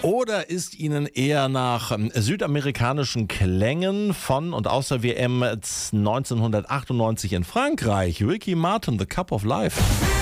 Oder ist Ihnen eher nach südamerikanischen Klängen von und aus der WM 1998 in Frankreich Ricky Martin, The Cup of Life?